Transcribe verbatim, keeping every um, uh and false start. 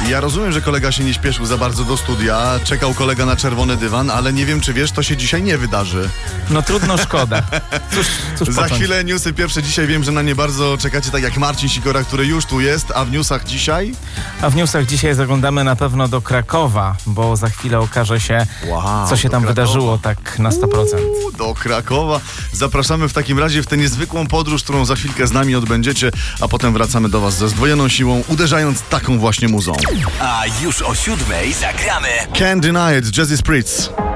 Ja rozumiem, że kolega się nie śpieszył za bardzo do studia, czekał kolega na czerwony dywan, ale nie wiem, czy wiesz, to się dzisiaj nie wydarzy. No trudno, szkoda. Cóż, cóż Za począć? chwilę newsy pierwsze dzisiaj. Wiem, że na nie bardzo czekacie, tak jak Marcin Sikora, który już tu jest, a w newsach dzisiaj? A w newsach dzisiaj zaglądamy na pewno do Krakowa, bo za chwilę okaże się, Wow, co się do tam Krakowa. wydarzyło tak na sto procent. Uuu, do Krakowa. Zapraszamy w takim razie w tę niezwykłą podróż, którą za chwilkę z nami odbędziecie, a potem wracamy do was ze zdwojoną siłą, uderzając taką właśnie muzą. A już o siódmej zagramy. Can't Deny It, Jazzy Spritz.